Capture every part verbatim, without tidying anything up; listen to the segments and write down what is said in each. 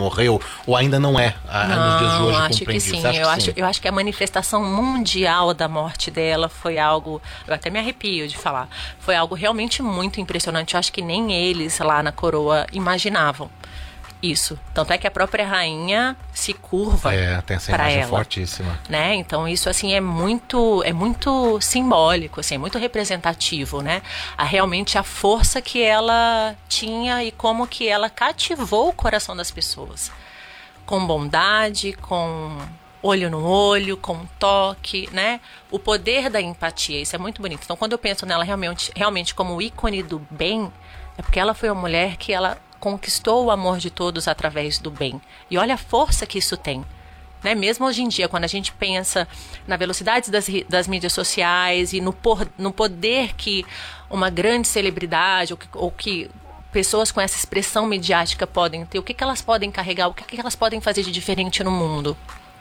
morreu, ou ainda não é a, não, nos dias de hoje acho compreendido? que sim. Eu, que acho, sim? eu acho que a manifestação mundial da morte dela foi algo, eu até me arrepio de falar, foi algo realmente muito impressionante. Eu acho que nem eles lá na coroa imaginavam isso. Tanto é que a própria rainha se curva é, tem essa para imagem ela, fortíssima, né? Então isso assim é muito é muito simbólico, assim, é muito representativo, né? A, realmente a força que ela tinha e como que ela cativou o coração das pessoas, com bondade, com olho no olho, com toque, né? O poder da empatia, isso é muito bonito. Então quando eu penso nela realmente realmente como ícone do bem, é porque ela foi uma mulher que ela conquistou o amor de todos através do bem. E olha a força que isso tem. Né? Mesmo hoje em dia, quando a gente pensa na velocidade das, das mídias sociais e no, por, no poder que uma grande celebridade ou que, ou que pessoas com essa expressão midiática podem ter, o que, que elas podem carregar, o que, que elas podem fazer de diferente no mundo.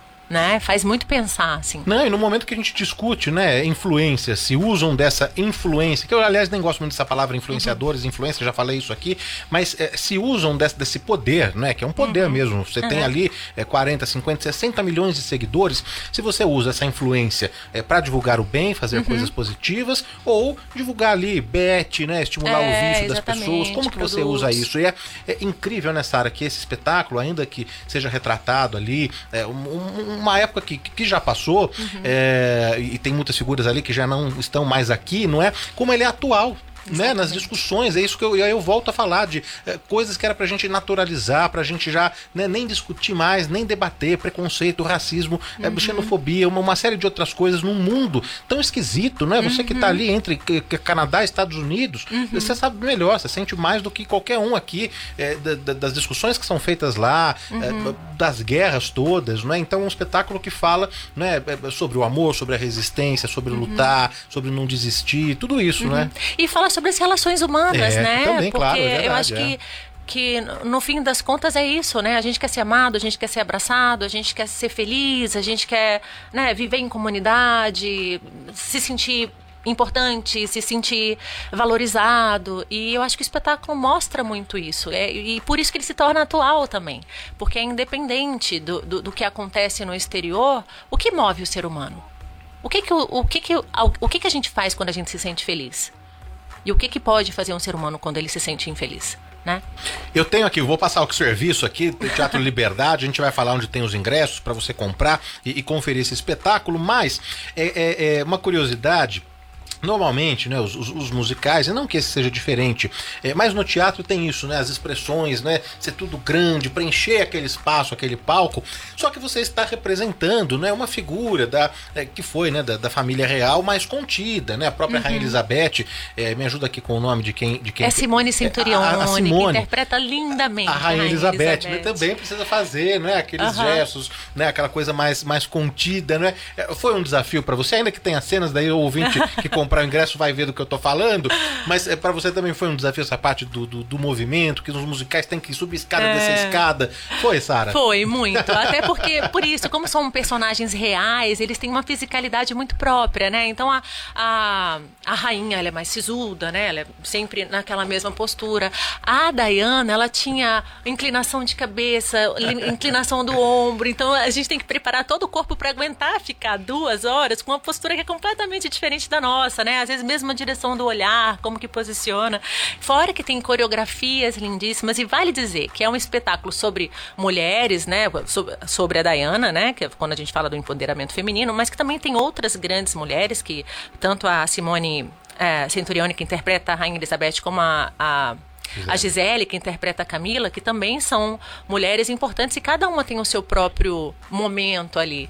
Né? Faz muito pensar, assim. Não, e no momento que a gente discute, né, influência, se usam dessa influência, que eu, aliás, nem gosto muito dessa palavra influenciadores, uhum. influência, já falei isso aqui, mas é, se usam desse, desse poder, né, que é um poder uhum. mesmo, você uhum. tem ali é, quarenta, cinquenta, sessenta milhões de seguidores, se você usa essa influência é, para divulgar o bem, fazer uhum. coisas positivas, ou divulgar ali, bet, né, estimular é, o vício das pessoas, como que produtos. Você usa isso? E é, é incrível, né, Sara, que esse espetáculo, ainda que seja retratado ali, é, um, um uma época que, que já passou, uhum. é, e tem muitas figuras ali que já não estão mais aqui, não é? Como ele é atual. Né, nas discussões, é isso que eu, eu volto a falar de é, coisas que era pra gente naturalizar, pra gente já né, nem discutir mais, nem debater, preconceito, racismo, uhum. é, xenofobia, uma, uma série de outras coisas num mundo tão esquisito, né? Você uhum. que tá ali entre Canadá e Estados Unidos, uhum. você sabe melhor, você sente mais do que qualquer um aqui é, da, da, das discussões que são feitas lá, uhum. é, das guerras todas, né? Então é um espetáculo que fala né, sobre o amor, sobre a resistência, sobre uhum. lutar, sobre não desistir, tudo isso, uhum. né? E fala sobre as relações humanas, é, né? Também, porque claro, é verdade, eu acho que, é. que no fim das contas é isso, né? A gente quer ser amado, a gente quer ser abraçado, a gente quer ser feliz, a gente quer né, viver em comunidade, se sentir importante, se sentir valorizado, e eu acho que o espetáculo mostra muito isso, é, e por isso que ele se torna atual também, porque é independente do, do, do que acontece no exterior, o que move o ser humano? O que que, o, o, que, que, o, o que que a gente faz quando a gente se sente feliz? E o que, que pode fazer um ser humano quando ele se sente infeliz, né? Eu tenho aqui, vou passar o serviço aqui, Teatro Liberdade, a gente vai falar onde tem os ingressos para você comprar e, e conferir esse espetáculo, mas é, é, é uma curiosidade. Normalmente, né, os, os, os musicais, e não que esse seja diferente, é, mas no teatro tem isso, né, as expressões, né, ser tudo grande, preencher aquele espaço, aquele palco, só que você está representando, né, uma figura da, é, que foi, né, da, da família real mais contida, né, a própria uhum. Rainha Elizabeth, é, me ajuda aqui com o nome de quem... De quem é Simone Centurione, é, a, a Simone, que interpreta lindamente a, a Rainha, Rainha Elizabeth, Elizabeth. Né, também precisa fazer, né, aqueles uhum. gestos, né, aquela coisa mais, mais contida, né, foi um desafio para você, ainda que tenha cenas daí o ouvinte que comprar o ingresso vai ver do que eu tô falando, mas é, para você também foi um desafio essa parte do, do, do movimento, que os musicais têm que subir escada, é... descer escada. Foi, Sara? Foi, muito. Até porque, por isso, como são personagens reais, eles têm uma fisicalidade muito própria, né? Então a, a, a rainha, ela é mais sisuda, né? Ela é sempre naquela mesma postura. A Diana, ela tinha inclinação de cabeça, inclinação do ombro, então a gente tem que preparar todo o corpo para aguentar ficar duas horas com uma postura que é completamente diferente da nossa, né? Às vezes mesmo a direção do olhar, como que posiciona. Fora que tem coreografias lindíssimas, e vale dizer que é um espetáculo sobre mulheres, né? Sobre, sobre a Diana, né? Que é quando a gente fala do empoderamento feminino, mas que também tem outras grandes mulheres, que tanto a Simone é, Centurione, que interpreta a Rainha Elizabeth, como a, a A Gisele, que interpreta a Camila, que também são mulheres importantes e cada uma tem o seu próprio momento ali.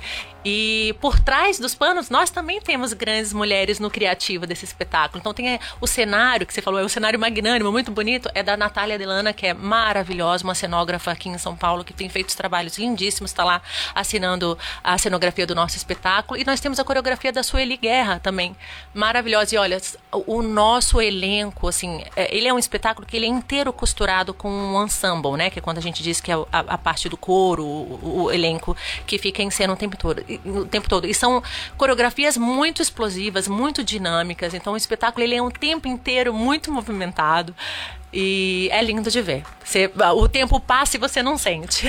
E por trás dos panos, nós também temos grandes mulheres no criativo desse espetáculo. Então tem o cenário, que você falou, é um cenário magnânimo, muito bonito, é da Natália Delana, que é maravilhosa, uma cenógrafa aqui em São Paulo, que tem feito trabalhos lindíssimos, está lá assinando a cenografia do nosso espetáculo. E nós temos a coreografia da Sueli Guerra também, maravilhosa. E olha, o nosso elenco, assim, ele é um espetáculo que ele é inteiro costurado com um ensemble, né? Que é quando a gente diz que é a, a parte do coro, o, o elenco que fica em cena o tempo todo. o tempo todo. E são coreografias muito explosivas, muito dinâmicas. Então o espetáculo ele é um tempo inteiro muito movimentado e é lindo de ver. Você, o tempo passa e você não sente.